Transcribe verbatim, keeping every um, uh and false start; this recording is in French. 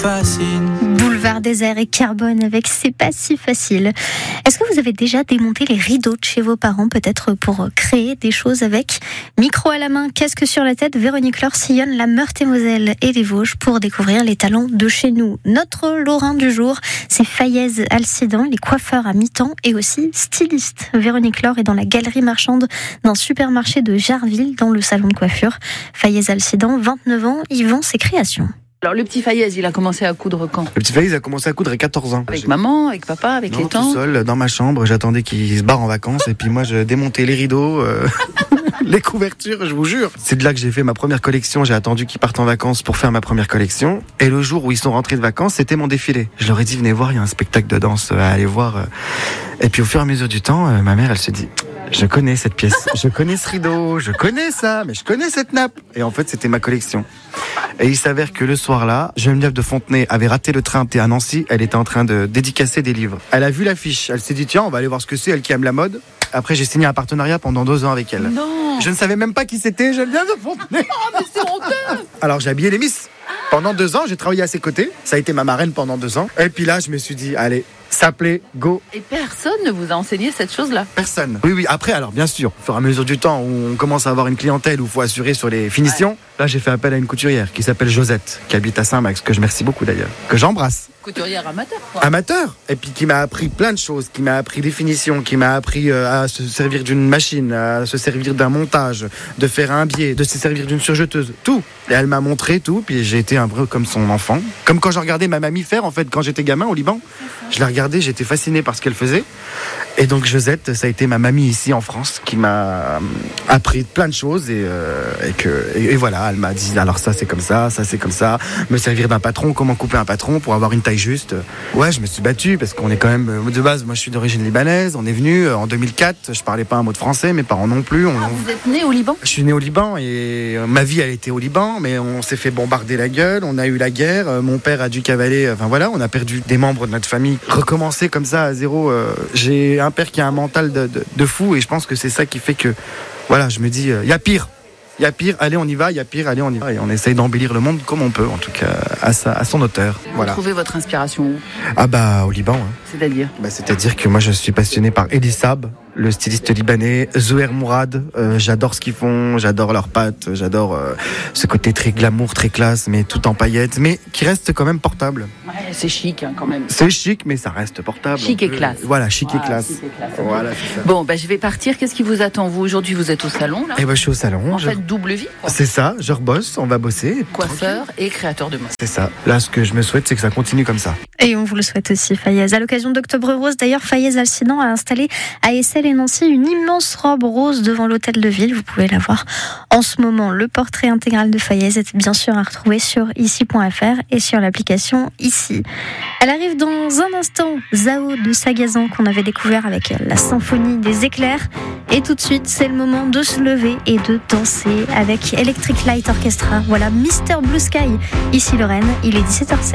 fascine. Boulevard Désert et Carbone avec C'est pas si facile. Est-ce que vous avez déjà démonté les rideaux de chez vos parents, peut-être pour créer des choses avec? Micro à la main, casque sur la tête, Véronique Laure sillonne la Meurthe-et-Moselle et les Vosges pour découvrir les talents de chez nous. Notre Lorrain du jour, c'est Fayez Alcidan, il est coiffeur à mi-temps et aussi styliste. Véronique Laure est dans la galerie marchande d'un supermarché de Jarville, dans le salon de coiffure. Fayez Alcidan, vingt-neuf ans, il vend ses créations. Alors le petit Fayez, il a commencé à coudre quand? Le petit Fayez a commencé à coudre à quatorze ans. Avec maman, avec papa, avec non, les tantes? tout seul, dans ma chambre, j'attendais qu'il se barre en vacances et puis moi je démontais les rideaux, euh, les couvertures, je vous jure. C'est de là que j'ai fait ma première collection, j'ai attendu qu'ils partent en vacances pour faire ma première collection. Et le jour où ils sont rentrés de vacances, c'était mon défilé. Je leur ai dit, venez voir, il y a un spectacle de danse à aller voir. Et puis au fur et à mesure du temps, ma mère, elle se dit... Je connais cette pièce, je connais ce rideau, je connais ça, mais je connais cette nappe. Et en fait, c'était ma collection. Et il s'avère que le soir-là, Geneviève de Fontenay avait raté le train à Nancy. Elle était en train de dédicacer des livres. Elle a vu l'affiche. Elle s'est dit, tiens, on va aller voir ce que c'est, elle qui aime la mode. Après, j'ai signé un partenariat pendant deux ans avec elle. Non. Je ne savais même pas qui c'était, Geneviève de Fontenay. Oh, mais c'est honteux. Alors, j'ai habillé les Miss. Pendant deux ans, j'ai travaillé à ses côtés. Ça a été ma marraine pendant deux ans. Et puis là, je me suis dit, allez, ça plaît, go. Et personne ne vous a enseigné cette chose-là? Personne. Oui, oui. Après, alors, bien sûr, au fur et à mesure du temps où on commence à avoir une clientèle où il faut assurer sur les finitions, ouais. Là, j'ai fait appel à une couturière qui s'appelle Josette, qui habite à Saint-Max, que je remercie beaucoup d'ailleurs, que j'embrasse. Couturière amateur, quoi. Amateur. Et puis qui m'a appris plein de choses, qui m'a appris des finitions, qui m'a appris euh, à se servir d'une machine, à se servir d'un montage, de faire un biais, de se servir d'une surjeteuse, tout. Et elle m'a montré tout, puis j'ai été un peu comme son enfant. Comme quand je regardais ma mamie faire, en fait, quand j'étais gamin au Liban. Je la regardais, j'étais fasciné par ce qu'elle faisait. Et donc Josette, ça a été ma mamie ici en France, qui m'a appris plein de choses. Et, euh, et, que, et, et voilà, elle m'a dit, alors ça c'est comme ça, ça c'est comme ça. Me servir d'un patron, comment couper un patron pour avoir une taille juste. Ouais, je me suis battu, parce qu'on est quand même, de base, moi je suis d'origine libanaise. On est venu en deux mille quatre, je parlais pas un mot de français, mes parents non plus. On, ah, vous êtes né au Liban? Je suis né au Liban et ma vie a été au Liban, mais on s'est fait bombarder la gueule, on a eu la guerre, mon père a dû cavaler, enfin voilà, on a perdu des membres de notre famille. Recommencer comme ça à zéro, euh, j'ai un père qui a un mental de, de, de fou et je pense que c'est ça qui fait que, voilà, je me dis, il euh, y a pire. Il y a pire, allez on y va, il y a pire, allez on y va. Et on essaye d'embellir le monde comme on peut, en tout cas à, sa, à son hauteur. Vous voilà. trouvez votre inspiration où? Ah bah au Liban. Hein. C'est-à-dire bah, C'est-à-dire que moi je suis passionné par Elie Saab, le styliste libanais, Zouher Mourad, euh, j'adore ce qu'ils font, j'adore leurs pattes, j'adore euh, ce côté très glamour, très classe, mais tout en paillettes, mais qui reste quand même portable. Ouais, c'est chic hein, quand même. C'est chic, mais ça reste portable. Chic et classe. Voilà, chic voilà, et classe. Chic et classe. Voilà, c'est ça. Bon, bah, je vais partir. Qu'est-ce qui vous attend, vous? Aujourd'hui, vous êtes au salon, là? Eh ben, je suis au salon. En je... fait, double vie, quoi. C'est ça, je rebosse, on va bosser. Coiffeur et créateur de mode. C'est ça. Là, ce que je me souhaite, c'est que ça continue comme ça. Et on vous le souhaite aussi, Fayez. À l'occasion d'Octobre Rose, d'ailleurs, Fayez Alcidan a installé à Essel et Nancy une immense robe rose devant l'hôtel de ville. Vous pouvez la voir en ce moment. Le portrait intégral de Fayez est bien sûr à retrouver sur ici point f r et sur l'application Ici. Elle arrive dans un instant, Zao de Sagazan, qu'on avait découvert avec la symphonie des éclairs. Et tout de suite, c'est le moment de se lever et de danser avec Electric Light Orchestra. Voilà, Mister Blue Sky. Ici Lorraine, il est dix-sept heures sept.